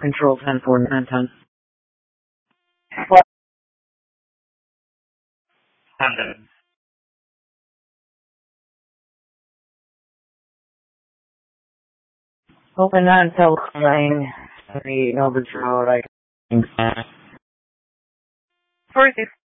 Control 10-4-9-10. London. Open until line 3 Novus Road, right? 46